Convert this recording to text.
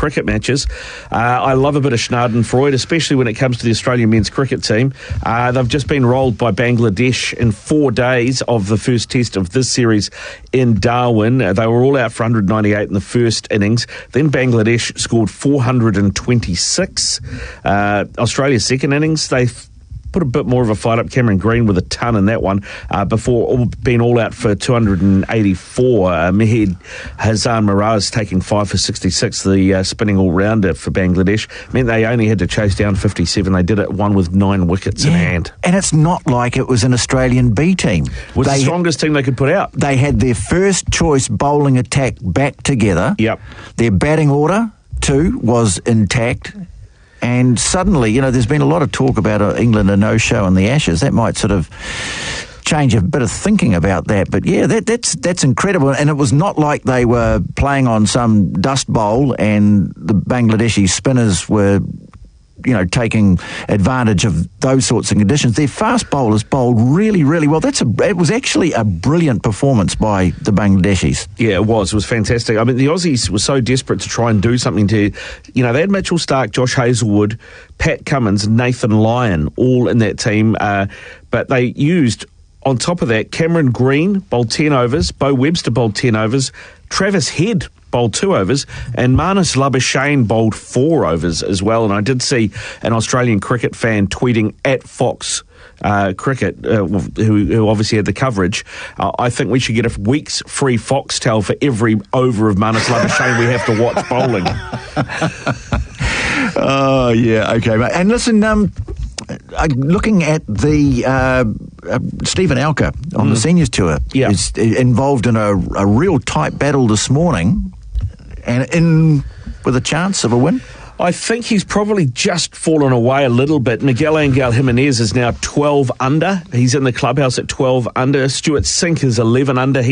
cricket matches. I love a bit of Schadenfreude, especially when it comes to the Australian men's cricket team. They've just been rolled by Bangladesh in 4 days of the first test of this series in Darwin. They were all out for 198 in the first innings. Then Bangladesh scored 426. Australia's second innings, they put a bit more of a fight up. Cameron Green with a ton in that one before being all out for 284. Mehed Hassan Miraz taking 5 for 66, the spinning all-rounder for Bangladesh. Meant they only had to chase down 57. They did it one with 9 wickets in hand. And it's not like it was an Australian B team. It was the strongest team they could put out. They had their first choice bowling attack back together. Yep. Their batting order, too, was intact. And suddenly, there's been a lot of talk about England a no-show in the Ashes. That might sort of change a bit of thinking about that. But yeah, that's incredible. And it was not like they were playing on some dust bowl and the Bangladeshi spinners were, taking advantage of those sorts of conditions. Their fast bowlers bowled really, really well. It was actually a brilliant performance by the Bangladeshis. Yeah, it was. It was fantastic. I mean, the Aussies were so desperate to try and do something to, they had Mitchell Starc, Josh Hazlewood, Pat Cummins, Nathan Lyon, all in that team. But they used, on top of that, Cameron Green bowled 10 overs, Bo Webster bowled 10 overs, Travis Head bowled 2 overs, and Marnus Labuschagne bowled 4 overs as well. And I did see an Australian cricket fan tweeting at Fox Cricket, who obviously had the coverage. I think we should get a week's free Foxtel for every over of Marnus Labuschagne we have to watch bowling. Oh, yeah, okay, mate. And listen, looking at the Stephen Alker on the seniors tour is involved in a real tight battle this morning and with a chance of a win. I think he's probably just fallen away a little bit. Miguel Angel Jimenez is now 12 under. He's in the clubhouse at 12 under. Stuart Sink is 11 under.